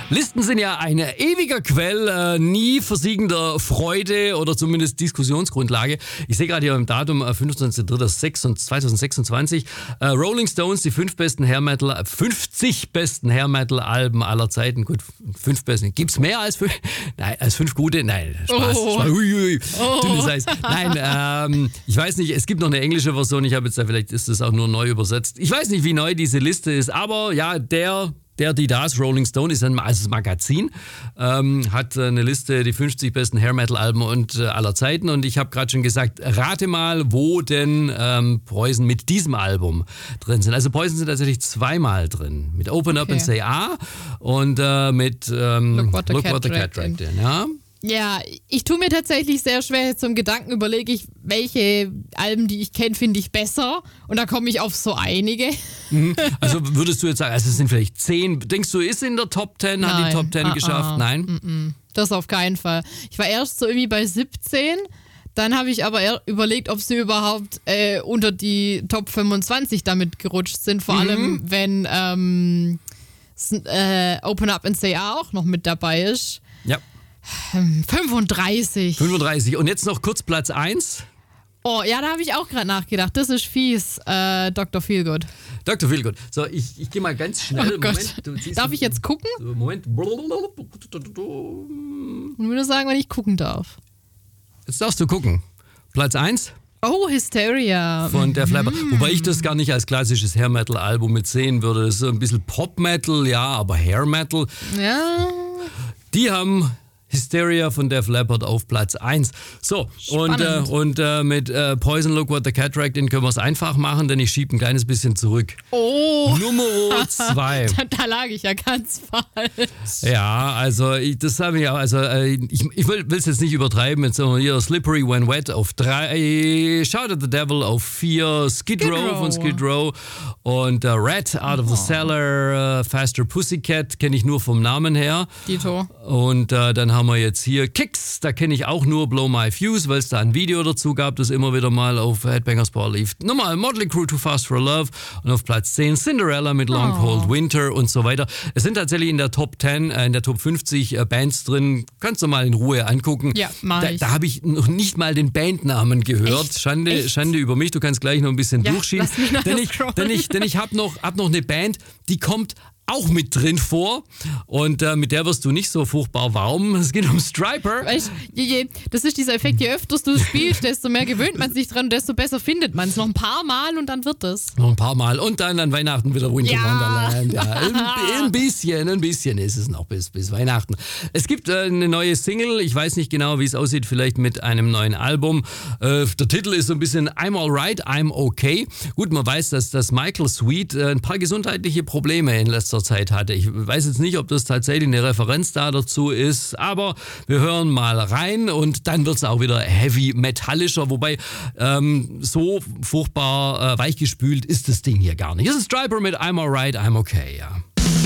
Listen sind ja ein ewiger Quell nie versiegender Freude oder zumindest Diskussionsgrundlage. Ich sehe gerade hier im Datum 25.03.2026 Rolling Stones, die 50 besten Hair Metal Alben aller Zeiten. Gut, 5 besten. Gibt's mehr als 5? Nein, als 5 gute? Nein, Spaß. Dünnes Eis. Nein, ich weiß nicht, es gibt noch eine englische Version. Ich habe jetzt vielleicht ist das auch nur neu übersetzt. Ich weiß nicht, wie neu diese Liste ist, aber ja, die das, Rolling Stone, ist ein Magazin, hat eine Liste, die 50 besten Hair Metal Alben aller Zeiten. Und ich habe gerade schon gesagt, rate mal, wo denn Poison mit diesem Album drin sind. Also Poison sind tatsächlich zweimal drin. Mit Open Up and Say Ah und mit Look What the Cat Dragged In. Ja? Ja, ich tue mir tatsächlich sehr schwer, zum Gedanken überlege ich, welche Alben, die ich kenne, finde ich besser. Und da komme ich auf so einige. Also würdest du jetzt sagen, also es sind vielleicht 10, denkst du, ist in der Top 10, Nein. hat die Top 10 geschafft? Nein? Das auf keinen Fall. Ich war erst so irgendwie bei 17, dann habe ich aber überlegt, ob sie überhaupt unter die Top 25 damit gerutscht sind. Vor allem, wenn Open Up and Say Ah auch noch mit dabei ist. Ja. 35. Und jetzt noch kurz Platz 1. Oh, ja, da habe ich auch gerade nachgedacht. Das ist fies. Dr. Feelgood. Dr. Feelgood. So, ich gehe mal ganz schnell. Oh Gott. Darf ich jetzt gucken? Moment. Ich würde sagen, wenn ich gucken darf. Jetzt darfst du gucken. Platz 1. Oh, Hysteria. Von der Flapper. Wobei ich das gar nicht als klassisches Hair Metal Album mitsehen würde. Das ist so ein bisschen Pop Metal, ja, aber Hair Metal. Ja. Die haben Hysteria von Def Leppard auf Platz 1. So, und mit Poison Look What the Cat Dragged In können wir es einfach machen, denn ich schiebe ein kleines bisschen zurück. Oh. Nummer 2. Da lag ich ja ganz falsch. Ja, also das habe ich auch, also ich will es jetzt nicht übertreiben, jetzt haben wir hier Slippery When Wet auf 3, Shout at the Devil auf 4, Skid Row von Skid Row und Rat Out of the Cellar, Faster Pussycat kenne ich nur vom Namen her. Dito. Und dann haben wir jetzt hier Kicks, da kenne ich auch nur Blow My Fuse, weil es da ein Video dazu gab, das immer wieder mal auf Headbangers Ball lief. Nochmal Motley Crue, Too Fast for Love und auf Platz 10 Cinderella mit Long Cold Winter und so weiter. Es sind tatsächlich in der Top 10, in der Top 50 Bands drin. Kannst du mal in Ruhe angucken. Ja, mach ich. Da habe ich noch nicht mal den Bandnamen gehört. Echt? Schande über mich, du kannst gleich noch ein bisschen Ja, durchschieben. lass mich noch Denn ich habe noch eine Band, die kommt auch mit drin vor und mit der wirst du nicht so furchtbar warm. Es geht um Stryper. Weißt, das ist dieser Effekt, je öfter du spielst, desto mehr gewöhnt man sich dran und desto besser findet man es. Noch ein paar Mal und dann wird es. Noch ein paar Mal und dann an Weihnachten wieder Winter Wonderland. Ja, ein bisschen ist es noch bis Weihnachten. Es gibt eine neue Single, ich weiß nicht genau, wie es aussieht, vielleicht mit einem neuen Album. Der Titel ist so ein bisschen I'm Alright, I'm Okay. Gut, man weiß, dass Michael Sweet ein paar gesundheitliche Probleme in letzter Zeit hatte. Ich weiß jetzt nicht, ob das tatsächlich eine Referenz da dazu ist, aber wir hören mal rein und dann wird es auch wieder heavy metallischer, wobei so furchtbar weichgespült ist das Ding hier gar nicht. Das ist Stryper mit I'm Alright, I'm Okay, ja.